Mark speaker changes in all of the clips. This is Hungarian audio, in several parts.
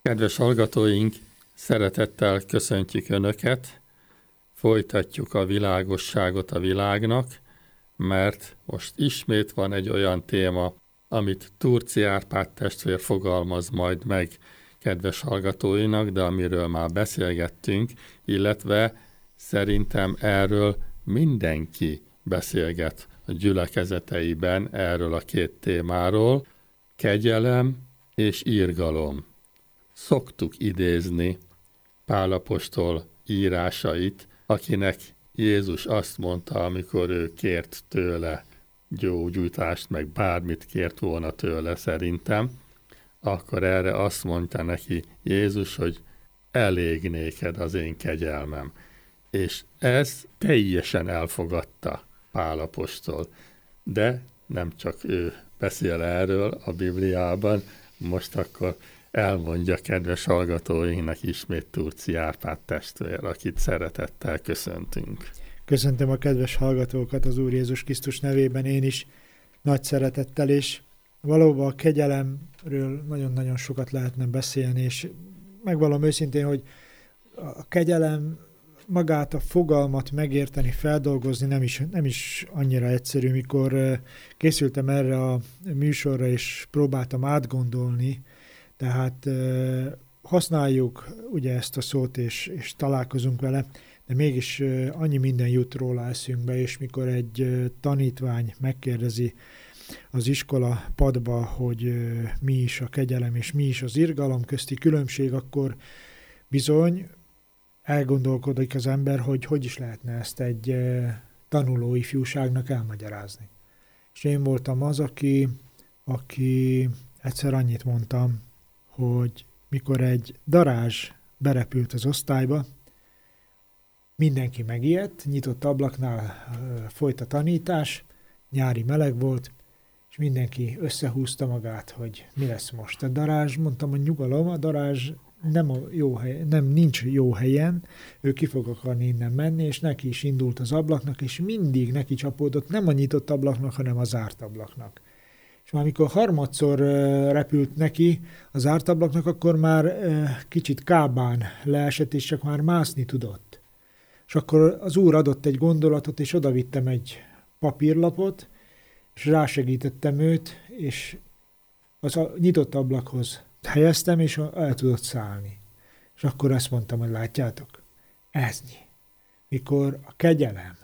Speaker 1: Kedves hallgatóink, szeretettel köszöntjük Önöket, folytatjuk a világosságot a világnak, mert most ismét van egy olyan téma, amit Turci Árpád testvér fogalmaz majd meg kedves hallgatóinak, de amiről már beszélgettünk, illetve szerintem erről mindenki beszélget a gyülekezeteiben erről a két témáról, kegyelem és irgalom. Szoktuk idézni Pál apostol írásait, akinek Jézus azt mondta, amikor ő kért tőle gyógyítást, meg bármit kért volna tőle szerintem, akkor erre azt mondta neki Jézus, hogy elég néked az én kegyelmem. És ezt teljesen elfogadta Pál apostol. De nem csak ő beszél erről a Bibliában, most akkor elmondja kedves hallgatóinknak ismét Turci Árpád testvér, akit szeretettel köszöntünk.
Speaker 2: Köszöntöm a kedves hallgatókat az Úr Jézus Krisztus nevében én is nagy szeretettel, és valóban a kegyelemről nagyon-nagyon sokat lehetne beszélni, és megvallom őszintén, hogy a kegyelem magát a fogalmat megérteni, feldolgozni nem is annyira egyszerű. Mikor készültem erre a műsorra, és próbáltam átgondolni, tehát használjuk ugye ezt a szót, és találkozunk vele, de mégis annyi minden jut róla eszünkbe, és mikor egy tanítvány megkérdezi az iskola padba, hogy mi is a kegyelem és mi is az irgalom közti különbség, akkor bizony elgondolkodik az ember, hogy is lehetne ezt egy tanuló ifjúságnak elmagyarázni. És én voltam az, aki egyszer annyit mondtam, hogy mikor egy darázs berepült az osztályba, mindenki megijedt, nyitott ablaknál folyt a tanítás, nyári meleg volt, és mindenki összehúzta magát, hogy mi lesz most. A darázs, mondtam, hogy nyugalom, a darázs nincs jó helyen, ő ki fog akarni innen menni, és neki is indult az ablaknak, és mindig neki csapódott, nem a nyitott ablaknak, hanem a zárt ablaknak. És már amikor harmadszor repült neki az zárt ablaknak, akkor már kicsit kábán leesett, és csak már mászni tudott. És akkor az Úr adott egy gondolatot, és odavittem egy papírlapot, és rásegítettem őt, és az nyitott ablakhoz helyeztem, és el tudott szállni. És akkor azt mondtam, hogy látjátok, eznyi. Mikor a kegyelem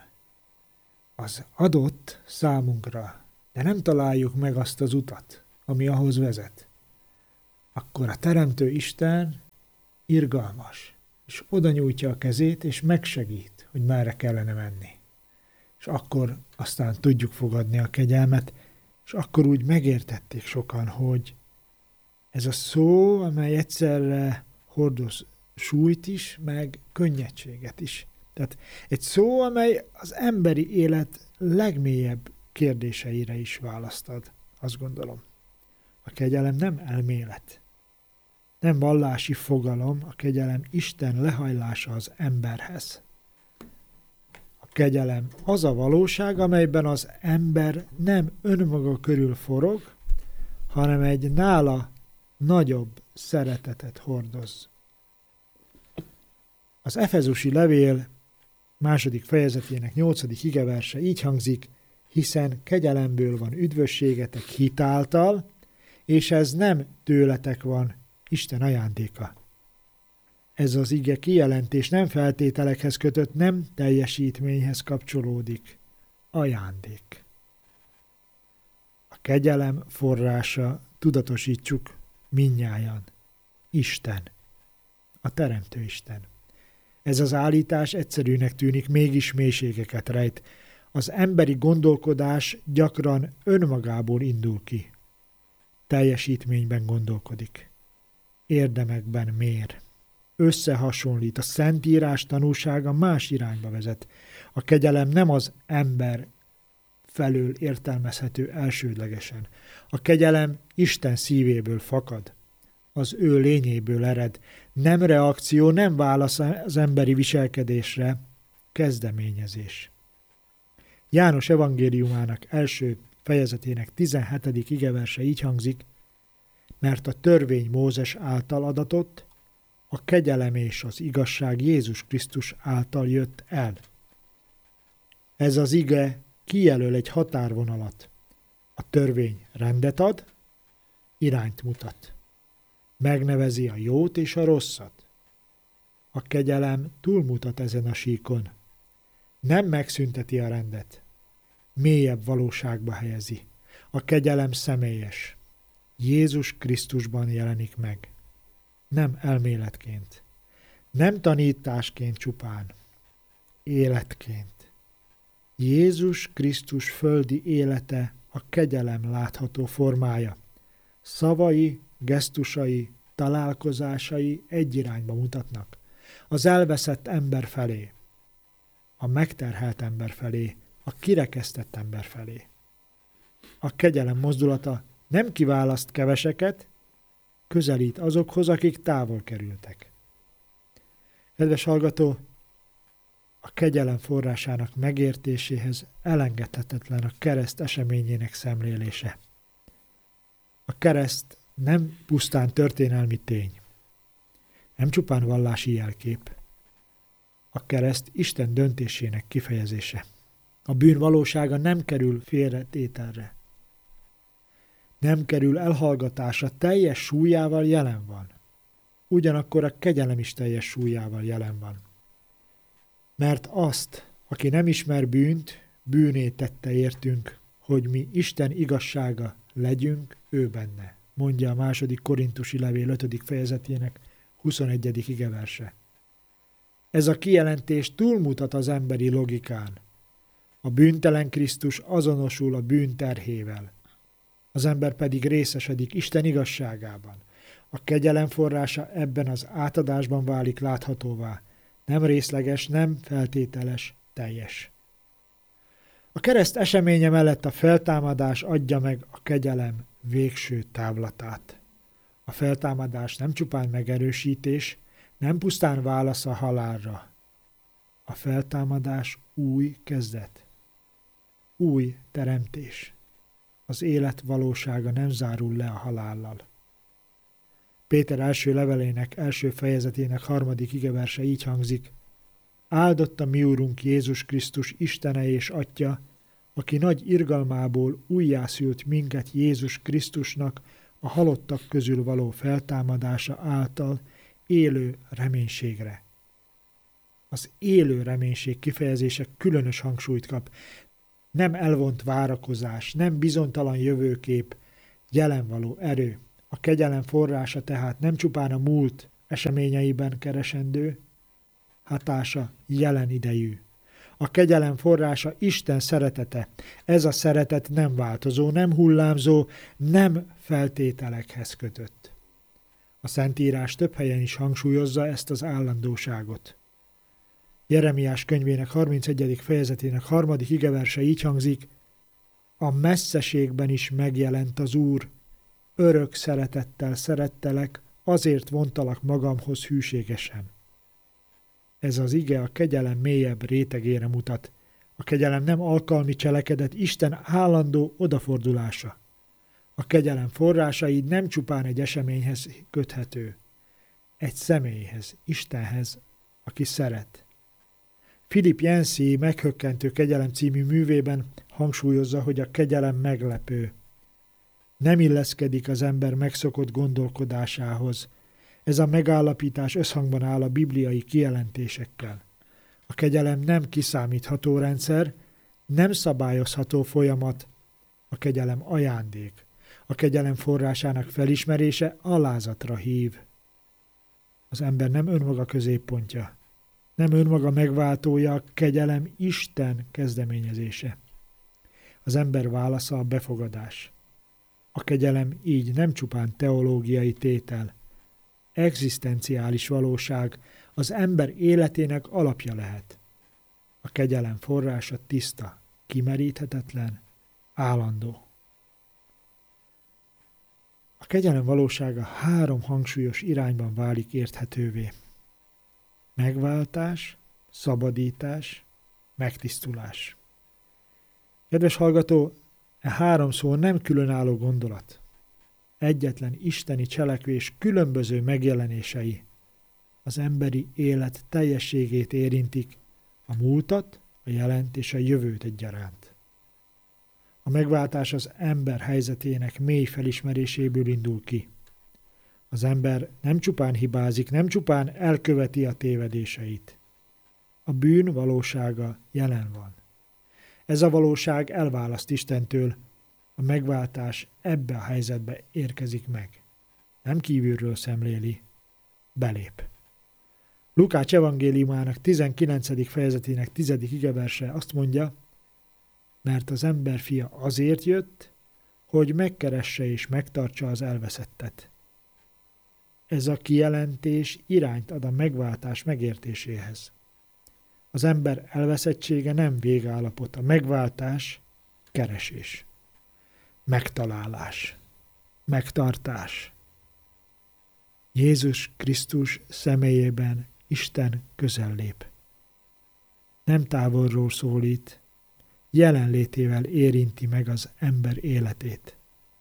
Speaker 2: az adott számunkra, de nem találjuk meg azt az utat, ami ahhoz vezet, akkor a Teremtő Isten irgalmas, és oda nyújtja a kezét, és megsegít, hogy merre kellene menni. És akkor aztán tudjuk fogadni a kegyelmet, és akkor úgy megértették sokan, hogy ez a szó, amely egyszerre hordoz súlyt is, meg könnyedséget is. Tehát egy szó, amely az emberi élet legmélyebb kérdéseire is választ ad, azt gondolom. A kegyelem nem elmélet, nem vallási fogalom, a kegyelem Isten lehajlása az emberhez. A kegyelem az a valóság, amelyben az ember nem önmaga körül forog, hanem egy nála nagyobb szeretetet hordoz. Az Efezusi levél 2. fejezetének 8. igeverse így hangzik, hiszen kegyelemből van üdvösségetek hitáltal, és ez nem tőletek van, Isten ajándéka. Ez az ige kijelentés nem feltételekhez kötött, nem teljesítményhez kapcsolódik. Ajándék. A kegyelem forrása, tudatosítsuk mindnyájan, Isten, a Teremtő Isten. Ez az állítás egyszerűnek tűnik, mégis mélységeket rejt. Az emberi gondolkodás gyakran önmagából indul ki. Teljesítményben gondolkodik. Érdemekben mér. Összehasonlít. A Szentírás tanúsága más irányba vezet. A kegyelem nem az ember felől értelmezhető elsődlegesen. A kegyelem Isten szívéből fakad. Az ő lényéből ered. Nem reakció, nem válasz az emberi viselkedésre, kezdeményezés. János evangéliumának első fejezetének 17. igeverse így hangzik, mert a törvény Mózes által adatott, a kegyelem és az igazság Jézus Krisztus által jött el. Ez az ige kijelöl egy határvonalat. A törvény rendet ad, irányt mutat. Megnevezi a jót és a rosszat. A kegyelem túlmutat ezen a síkon. Nem megszünteti a rendet. Mélyebb valóságba helyezi. A kegyelem személyes. Jézus Krisztusban jelenik meg. Nem elméletként. Nem tanításként csupán. Életként. Jézus Krisztus földi élete a kegyelem látható formája. Szavai, gesztusai, találkozásai egy irányba mutatnak. Az elveszett ember felé, a megterhelt ember felé, a kirekesztett ember felé. A kegyelem mozdulata nem kiválaszt keveseket, közelít azokhoz, akik távol kerültek. Kedves hallgató, a kegyelem forrásának megértéséhez elengedhetetlen a kereszt eseményének szemlélése. A kereszt nem pusztán történelmi tény, nem csupán vallási jelkép. A kereszt Isten döntésének kifejezése. A bűn valósága nem kerül félretételre. Nem kerül elhallgatásra, teljes súlyával jelen van. Ugyanakkor a kegyelem is teljes súlyával jelen van. Mert azt, aki nem ismer bűnt, bűnné tette értünk, hogy mi Isten igazsága legyünk ő benne, mondja a 2. Korintusi levél 5. fejezetének 21. igeverse. Ez a kijelentés túlmutat az emberi logikán. A bűntelen Krisztus azonosul a bűn terhével. Az ember pedig részesedik Isten igazságában. A kegyelem forrása ebben az átadásban válik láthatóvá. Nem részleges, nem feltételes, teljes. A kereszt eseménye mellett a feltámadás adja meg a kegyelem végső távlatát. A feltámadás nem csupán megerősítés, nem pusztán válasz a halálra. A feltámadás új kezdet. Új teremtés. Az élet valósága nem zárul le a halállal. Péter első levelének első fejezetének 3. igeverse így hangzik: Áldott a mi Úrunk Jézus Krisztus Istene és Atya, aki nagy irgalmából újjászült minket Jézus Krisztusnak a halottak közül való feltámadása által élő reménységre. Az élő reménység kifejezése különös hangsúlyt kap. Nem elvont várakozás, nem bizonytalan jövőkép, jelenvaló erő. A kegyelem forrása tehát nem csupán a múlt eseményeiben keresendő, hatása jelen idejű. A kegyelem forrása Isten szeretete. Ez a szeretet nem változó, nem hullámzó, nem feltételekhez kötött. A Szentírás több helyen is hangsúlyozza ezt az állandóságot. Jeremiás könyvének 31. fejezetének 3. igeverse így hangzik: A messzeségben is megjelent az Úr, örök szeretettel szerettelek, azért vontalak magamhoz hűségesen. Ez az ige a kegyelem mélyebb rétegére mutat. A kegyelem nem alkalmi cselekedet, Isten állandó odafordulása. A kegyelem forrása így nem csupán egy eseményhez köthető, egy személyhez, Istenhez, aki szeret. Philip Yancey Meghökkentő kegyelem című művében hangsúlyozza, hogy a kegyelem meglepő. Nem illeszkedik az ember megszokott gondolkodásához. Ez a megállapítás összhangban áll a bibliai kijelentésekkel. A kegyelem nem kiszámítható rendszer, nem szabályozható folyamat. A kegyelem ajándék. A kegyelem forrásának felismerése alázatra hív. Az ember nem önmaga középpontja, nem önmaga megváltója, a kegyelem Isten kezdeményezése. Az ember válasza a befogadás. A kegyelem így nem csupán teológiai tétel, egzisztenciális valóság, az ember életének alapja lehet. A kegyelem forrása tiszta, kimeríthetetlen, állandó. A kegyelem valósága 3 hangsúlyos irányban válik érthetővé. Megváltás, szabadítás, megtisztulás. Kedves hallgató, e 3 szó nem különálló gondolat. egyetlen isteni cselekvés különböző megjelenései az emberi élet teljességét érintik, a múltat, a jelent és a jövőt egyaránt. A megváltás az ember helyzetének mély felismeréséből indul ki. Az ember nem csupán hibázik, nem csupán elköveti a tévedéseit. A bűn valósága jelen van. Ez a valóság elválaszt Istentől, a megváltás ebbe a helyzetbe érkezik meg. Nem kívülről szemléli, belép. Lukács evangéliumának 19. fejezetének 10. igeverse azt mondja, mert az emberfia azért jött, hogy megkeresse és megtartsa az elveszettet. Ez a kijelentés irányt ad a megváltás megértéséhez. Az ember elveszettsége nem végállapot, a megváltás keresés, megtalálás, megtartás. Jézus Krisztus személyében Isten közel lép. Nem távolról szólít, jelenlétével érinti meg az ember életét.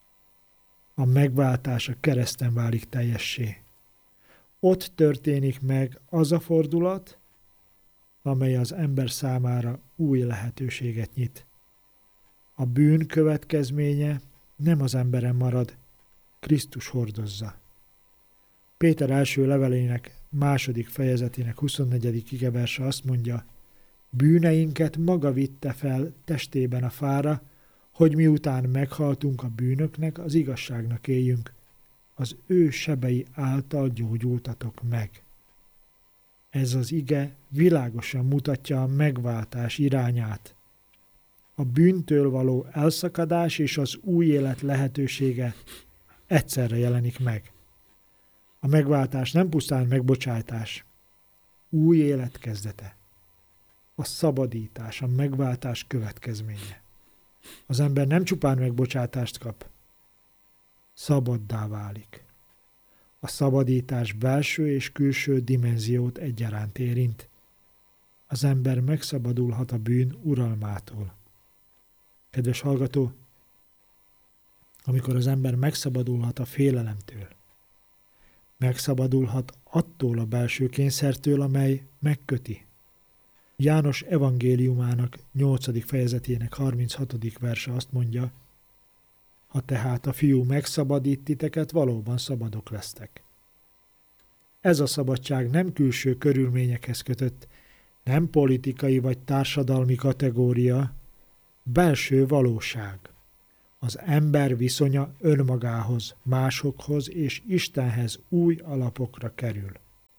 Speaker 2: A megváltás a kereszten válik teljessé. Ott történik meg az a fordulat, amely az ember számára új lehetőséget nyit. A bűn következménye nem az emberen marad, Krisztus hordozza. Péter első levelének 2. fejezetének 24. igeverse azt mondja, bűneinket maga vitte fel testében a fára, hogy miután meghaltunk a bűnöknek, az igazságnak éljünk. Az ő sebei által gyógyultatok meg. Ez az ige világosan mutatja a megváltás irányát. A bűntől való elszakadás és az új élet lehetősége egyszerre jelenik meg. A megváltás nem pusztán megbocsátás, új élet kezdete. A szabadítás, a megváltás következménye. Az ember nem csupán megbocsátást kap, szabaddá válik. A szabadítás belső és külső dimenziót egyaránt érint. Az ember megszabadulhat a bűn uralmától. Kedves hallgató, amikor az ember megszabadulhat a félelemtől, megszabadulhat attól a belső kényszertől, amely megköti. János evangéliumának 8. fejezetének 36. verse azt mondja, ha tehát a fiú megszabadít titeket, valóban szabadok lesztek. Ez a szabadság nem külső körülményekhez kötött, nem politikai vagy társadalmi kategória, belső valóság. Az ember viszonya önmagához, másokhoz és Istenhez új alapokra kerül.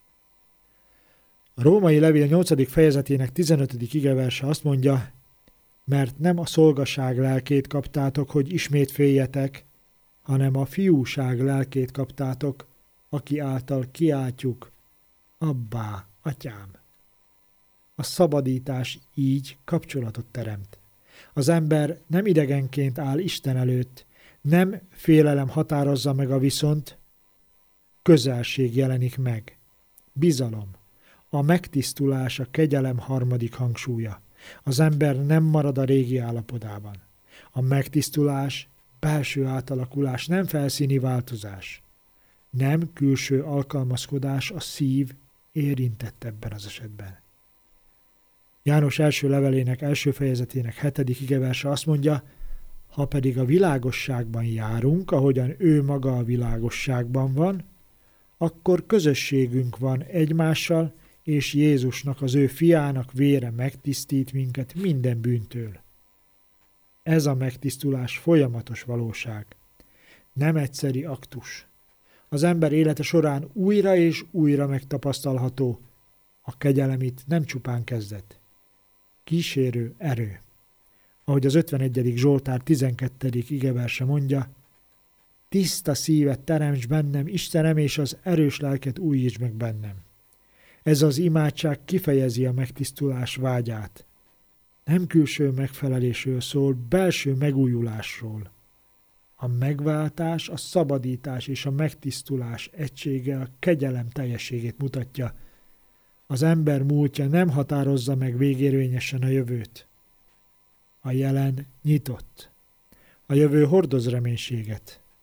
Speaker 2: A római levél 8. fejezetének 15. igeverse azt mondja, mert nem a szolgaság lelkét kaptátok, hogy ismét féljetek, hanem a fiúság lelkét kaptátok, aki által kiáltjuk, Abbá, atyám. A szabadítás így kapcsolatot teremt. Az ember nem idegenként áll Isten előtt, nem félelem határozza meg a viszont, közelség jelenik meg, bizalom, a megtisztulás a kegyelem harmadik hangsúlya. Az ember nem marad a régi állapotában. A megtisztulás, belső átalakulás, nem felszíni változás. Nem külső alkalmazkodás, a szív érintett ebben az esetben. János első levelének első fejezetének 7. igeverse azt mondja, ha pedig a világosságban járunk, ahogyan ő maga a világosságban van, akkor közösségünk van egymással, és Jézusnak, az ő fiának vére megtisztít minket minden bűntől. Ez a megtisztulás folyamatos valóság, nem egyszeri aktus. Az ember élete során újra és újra megtapasztalható, a kegyelem itt nem csupán kezdet. Kísérő erő. Ahogy az 51. Zsoltár 12. igeverse mondja, tiszta szívet teremts bennem, Istenem, és az erős lelket újíts meg bennem. Ez az imádság kifejezi a megtisztulás vágyát. Nem külső megfelelésről szól, belső megújulásról. A megváltás, a szabadítás és a megtisztulás egysége a kegyelem teljességét mutatja. Az ember múltja nem határozza meg végérvényesen a jövőt. A jelen nyitott. A jövő hordoz reménységet.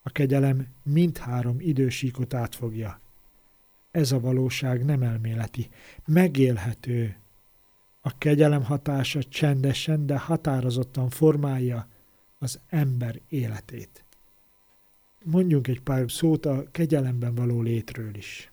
Speaker 2: A kegyelem mindhárom idősíkot átfogja. Ez a valóság nem elméleti, megélhető. A kegyelem hatása csendesen, de határozottan formálja az ember életét. Mondjunk egy pár szót a kegyelemben való létről is.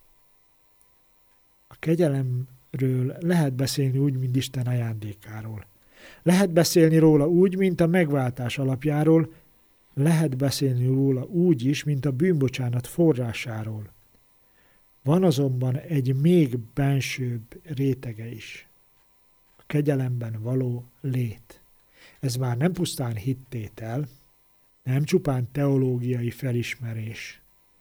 Speaker 2: A kegyelemről lehet beszélni úgy, mint Isten ajándékáról. Lehet beszélni róla úgy, mint a megváltás alapjáról, lehet beszélni róla úgy is, mint a bűnbocsánat forrásáról. Van azonban egy még bensőbb rétege is. A kegyelemben való lét. Ez már nem pusztán hittétel, nem csupán teológiai felismerés.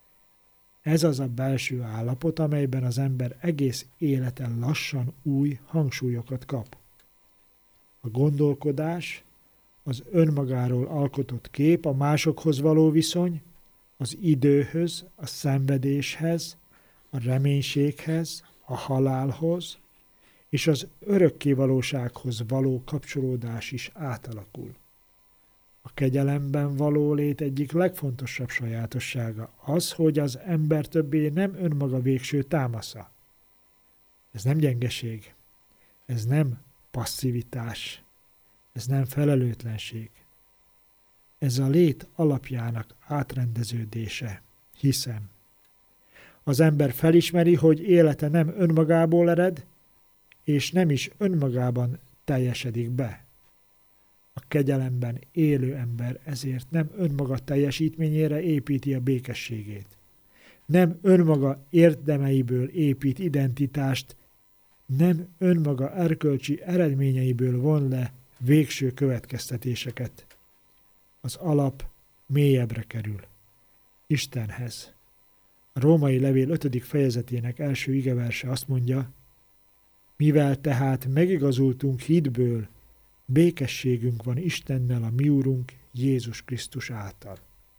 Speaker 2: Ez az a belső állapot, amelyben az ember egész életen lassan új hangsúlyokat kap. A gondolkodás, az önmagáról alkotott kép, a másokhoz való viszony, az időhöz, a szenvedéshez, a reménységhez, a halálhoz és az örökkévalósághoz való kapcsolódás is átalakul. A kegyelemben való lét egyik legfontosabb sajátossága az, hogy az ember többé nem önmaga végső támasza. Ez nem gyengeség, ez nem passzivitás, ez nem felelőtlenség. Ez a lét alapjának átrendeződése, hiszem. Az ember felismeri, hogy élete nem önmagából ered, és nem is önmagában teljesedik be. A kegyelemben élő ember ezért nem önmaga teljesítményére építi a békességét. Nem önmaga érdemeiből épít identitást, nem önmaga erkölcsi eredményeiből von le végső következtetéseket. Az alap mélyebbre kerül. Istenhez. A római levél 5. fejezetének első igeverse azt mondja, mivel tehát megigazultunk hitből, békességünk van Istennel, a mi Úrunk, Jézus Krisztus által.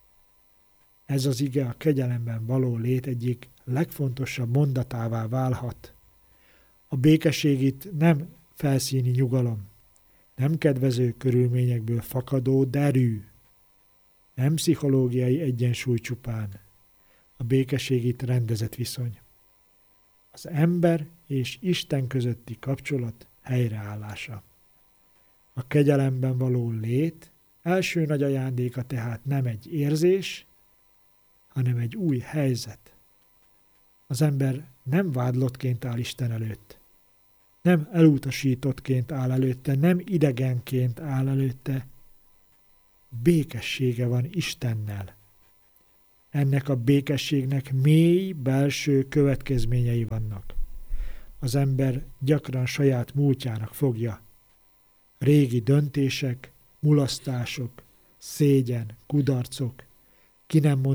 Speaker 2: Ez az ige a kegyelemben való lét egyik legfontosabb mondatává válhat. A békesség itt nem felszíni nyugalom, nem kedvező körülményekből fakadó derű, nem pszichológiai egyensúly csupán. A békesség itt rendezett viszony. Az ember és Isten közötti kapcsolat helyreállása. A kegyelemben való lét első nagy ajándéka tehát nem egy érzés, hanem egy új helyzet. Az ember nem vádlottként áll Isten előtt, nem elutasítottként áll előtte, nem idegenként áll előtte. Békessége van Istennel. Ennek a békességnek mély belső következményei vannak. Az ember gyakran saját múltjának fogja. Régi döntések, mulasztások, szégyen, kudarcok, ki nem